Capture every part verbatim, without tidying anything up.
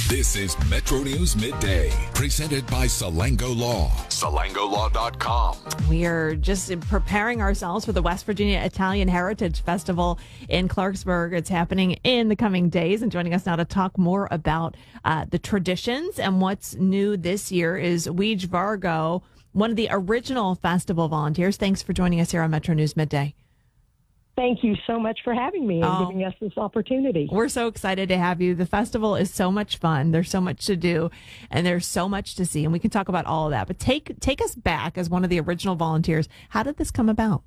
This is Metro News Midday, presented by Salango Law. Salango Law dot com. We are just preparing ourselves for the West Virginia Italian Heritage Festival in Clarksburg. It's happening in the coming days. And joining us now to talk more about uh, the traditions and what's new this year is Weege Vargo, one of the original festival volunteers. Thanks for joining us here on Metro News Midday. Thank you so much for having me and oh, giving us this opportunity. We're so excited to have you. The festival is so much fun. There's so much to do, and there's so much to see, and we can talk about all of that. But take take us back as one of the original volunteers. How did this come about?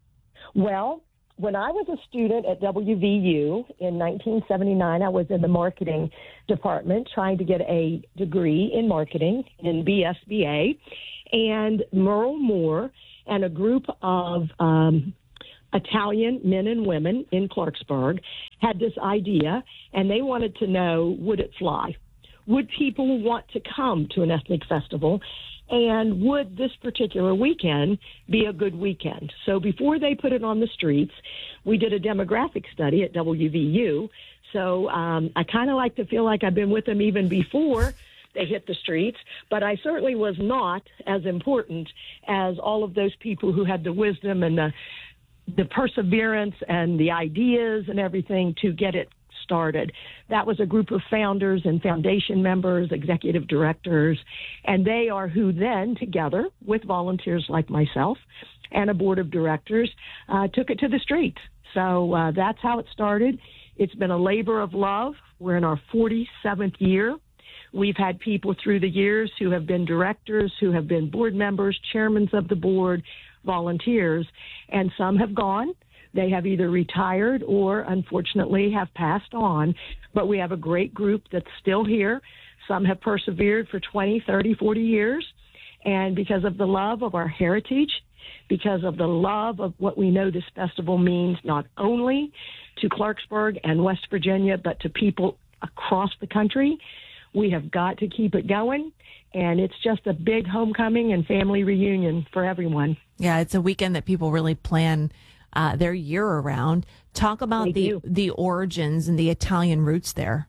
Well, when I was a student at W V U in nineteen seventy-nine, I was in the marketing department trying to get a degree in marketing in B S B A, and Merle Moore and a group of um, Italian men and women in Clarksburg had this idea, and they wanted to know, would it fly? Would people want to come to an ethnic festival? And would this particular weekend be a good weekend? So before they put it on the streets, we did a demographic study at W V U. So um, I kind of like to feel like I've been with them even before they hit the streets, but I certainly was not as important as all of those people who had the wisdom and the the perseverance and the ideas and everything to get it started. That was a group of founders and foundation members, executive directors, and they are who then, together with volunteers like myself and a board of directors, uh, took it to the streets. So uh, that's how it started. It's been a labor of love. We're in our forty-seventh year. We've had people through the years who have been directors, who have been board members, chairmen of the board, volunteers, and some have gone. They have either retired or, unfortunately, have passed on. But we have a great group that's still here. Some have persevered for twenty, thirty, forty years. And because of the love of our heritage, because of the love of what we know this festival means, not only to Clarksburg and West Virginia, but to people across the country, we have got to keep it going. And it's just a big homecoming and family reunion for everyone. Yeah, it's a weekend that people really plan uh, their year around. Talk about They the do. the origins and the Italian roots there.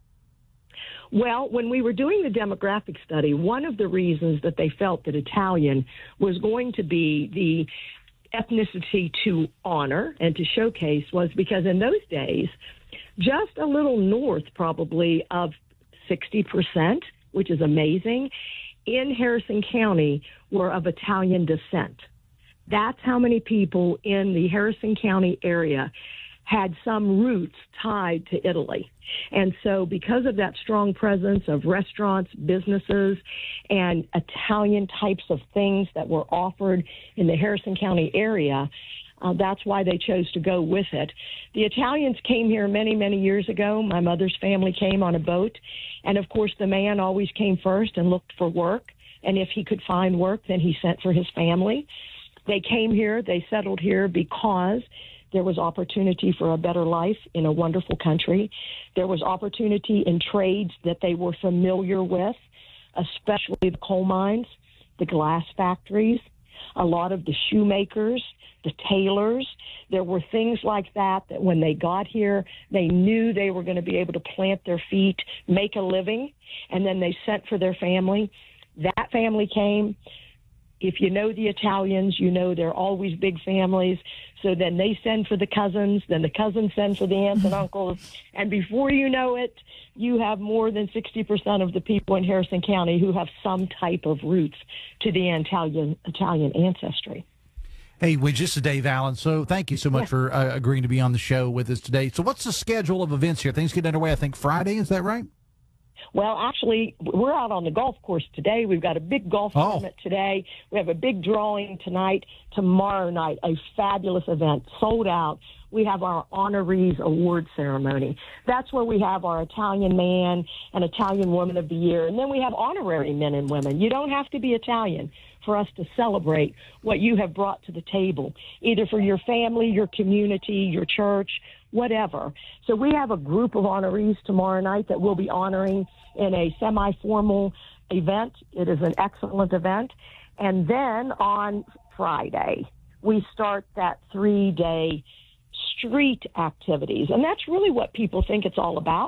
Well, when we were doing the demographic study, one of the reasons that they felt that Italian was going to be the ethnicity to honor and to showcase was because in those days, just a little north probably of sixty percent, which is amazing, in Harrison County were of Italian descent. That's how many people in the Harrison County area had some roots tied to Italy. And so because of that strong presence of restaurants, businesses, and Italian types of things that were offered in the Harrison County area, Uh, that's why they chose to go with it. The Italians came here many, many years ago. My mother's family came on a boat. And, of course, the man always came first and looked for work. And if he could find work, then he sent for his family. They came here. They settled here because there was opportunity for a better life in a wonderful country. There was opportunity in trades that they were familiar with, especially the coal mines, the glass factories, a lot of the shoemakers, the tailors. There were things like that that when they got here, they knew they were going to be able to plant their feet, make a living, and then they sent for their family. That family came. If you know the Italians, you know they're always big families. So then they send for the cousins, then the cousins send for the aunts and uncles. And before you know it, you have more than sixty percent of the people in Harrison County who have some type of roots to the Italian, Italian ancestry. Hey, well, this is Dave Allen. So thank you so much Yeah. for uh, agreeing to be on the show with us today. So what's the schedule of events here? Things get underway, I think, Friday. Is that right? Well, actually, we're out on the golf course today. We've got a big golf Oh. tournament today. We have a big drawing tonight. Tomorrow night, a fabulous event, sold out. We have our honorees award ceremony. That's where we have our Italian man and Italian woman of the year. And then we have honorary men and women. You don't have to be Italian for us to celebrate what you have brought to the table, either for your family, your community, your church, whatever. So we have a group of honorees tomorrow night that we'll be honoring in a semi-formal event. It is an excellent event. And then on Friday, we start that three-day street activities. And that's really what people think it's all about.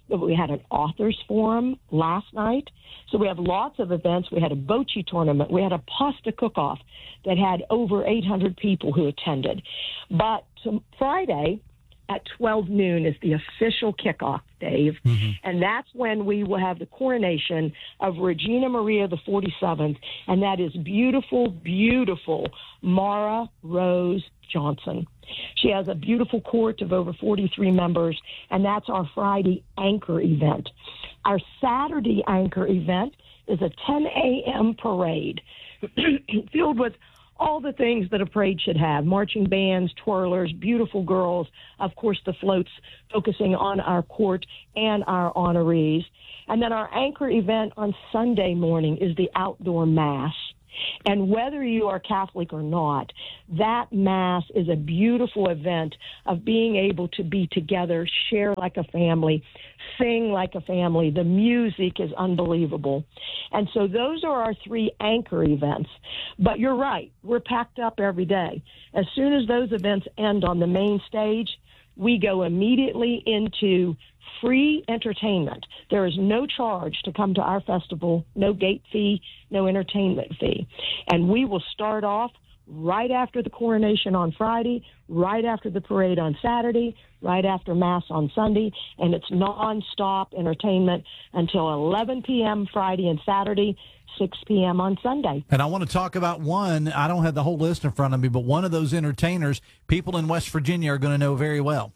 We had an authors forum last night. So we have lots of events. We had a bocce tournament. We had a pasta cook-off that had over eight hundred people who attended. But to Friday at twelve noon is the official kickoff, Dave. Mm-hmm. And that's when we will have the coronation of Regina Maria the forty-seventh. And that is beautiful, beautiful Mara Rose Johnson. She has a beautiful court of over forty-three members, and that's our Friday anchor event. Our Saturday anchor event is a ten a.m. parade filled with all the things that a parade should have: marching bands, twirlers, beautiful girls, of course the floats focusing on our court and our honorees. And then our anchor event on Sunday morning is the outdoor mass. And whether you are Catholic or not, that Mass is a beautiful event of being able to be together, share like a family, sing like a family. The music is unbelievable. And so those are our three anchor events. But you're right, we're packed up every day. As soon as those events end on the main stage, we go immediately into free entertainment. There is no charge to come to our festival, no gate fee, no entertainment fee. And we will start off right after the coronation on Friday, right after the parade on Saturday, right after Mass on Sunday, and it's nonstop entertainment until eleven p.m. Friday and Saturday, six p.m. on Sunday. And I want to talk about one. I don't have the whole list in front of me, but one of those entertainers people in West Virginia are going to know very well.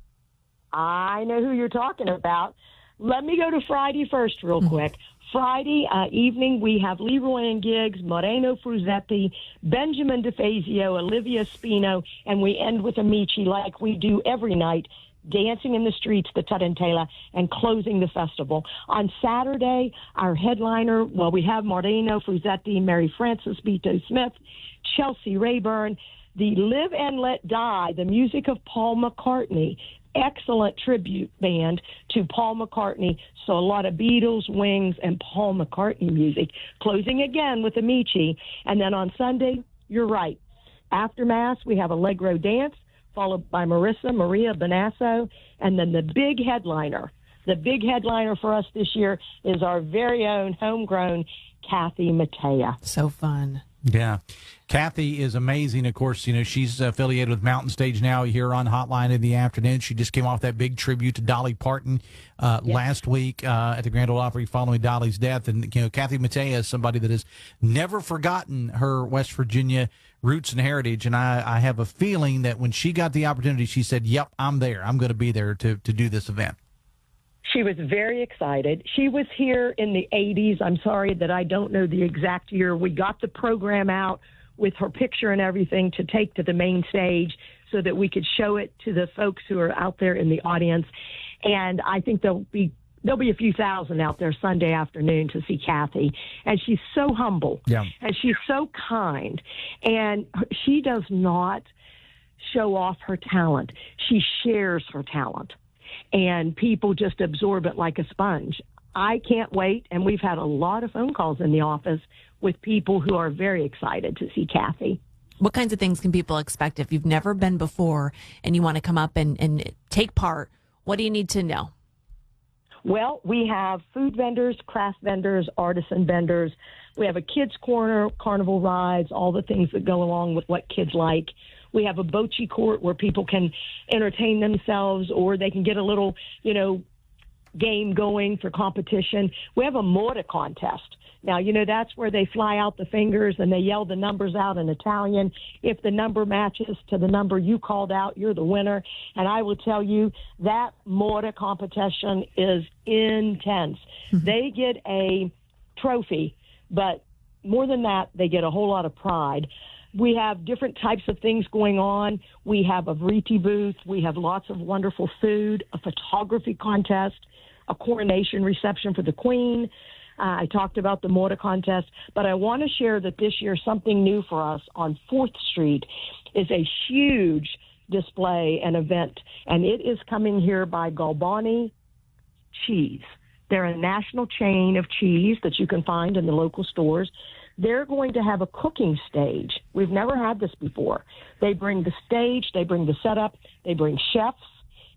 I know who you're talking about. Let me go to Friday first real quick. Friday uh, evening, we have Leroy and Giggs, Moreno Fruzetti, Benjamin DeFazio, Olivia Spino, and we end with Amici like we do every night, dancing in the streets, the Tarantella, and closing the festival. On Saturday, our headliner, well, we have Moreno Fruzetti, Mary Frances Beto Smith, Chelsea Rayburn, the Live and Let Die, the music of Paul McCartney. Excellent tribute band to Paul McCartney. So a lot of Beatles, Wings, and Paul McCartney music. Closing again with Amici. And then on Sunday, you're right. After Mass, we have Allegro Dance, followed by Marissa Maria Bonasso. And then the big headliner, the big headliner for us this year is our very own homegrown Kathy Mattea. So fun. Yeah. Kathy is amazing. Of course, you know, she's affiliated with Mountain Stage now here on Hotline in the afternoon. She just came off that big tribute to Dolly Parton uh, yes. last week uh, at the Grand Ole Opry following Dolly's death. And, you know, Kathy Mattea is somebody that has never forgotten her West Virginia roots and heritage. And I, I have a feeling that when she got the opportunity, she said, yep, I'm there. I'm going to be there to, to do this event. She was very excited. She was here in the eighties. I'm sorry that I don't know the exact year. We got the program out with her picture and everything to take to the main stage so that we could show it to the folks who are out there in the audience. And I think there'll be there'll be a few thousand out there Sunday afternoon to see Kathy. And she's so humble. Yeah. And she's so kind. And she does not show off her talent. She shares her talent. And people just absorb it like a sponge. I can't wait, and we've had a lot of phone calls in the office with people who are very excited to see Kathy. What kinds of things can people expect if you've never been before and you want to come up and, and take part? What do you need to know? Well, we have food vendors, craft vendors, artisan vendors. We have a kids' corner, carnival rides, all the things that go along with what kids like. We have a bocce court where people can entertain themselves, or they can get a little, you know, game going for competition. We have a mortar contest. Now, you know, that's where they fly out the fingers and they yell the numbers out in Italian. If the number matches to the number you called out, you're the winner. And I will tell you that mortar competition is intense. Mm-hmm. They get a trophy, but more than that, they get a whole lot of pride. We have different types of things going on. We have a Vriti booth. We have lots of wonderful food, a photography contest, a coronation reception for the Queen. Uh, I talked about the mortar contest, but I want to share that this year something new for us on fourth Street is a huge display and event, and it is coming here by Galbani Cheese. They're a national chain of cheese that you can find in the local stores. They're going to have a cooking stage. We've never had this before. They bring the stage, they bring the setup, they bring chefs,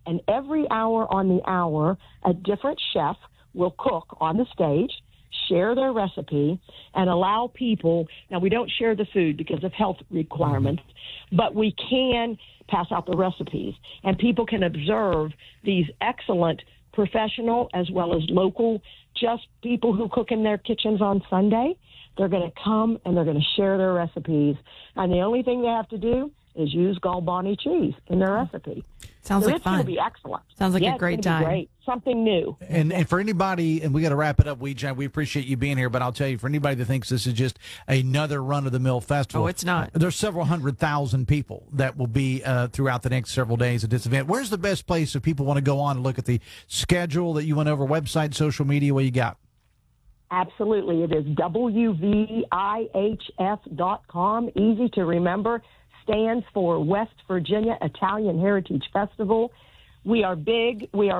And every hour on the hour, a different chef will cook on the stage, share their recipe, and allow people. Now, we don't share the food because of health requirements, but we can pass out the recipes, and people can observe these excellent professional as well as local, just people who cook in their kitchens on Sunday. They're going to come and they're going to share their recipes, and the only thing they have to do is use Galbani cheese in their recipe. Sounds so like it's fun. going to be excellent. Sounds like yeah, a great it's gonna time. be great. Something new. And and for anybody, and we got to wrap it up, Weijia, we appreciate you being here, but I'll tell you, for anybody that thinks this is just another run-of-the-mill festival. Oh, it's not. There's several hundred thousand people that will be uh, throughout the next several days at this event. Where's the best place if people want to go on and look at the schedule that you went over, website, social media, what you got? Absolutely. It is W V I H F dot com. Easy to remember. Stands for West Virginia Italian Heritage Festival. We are big. We are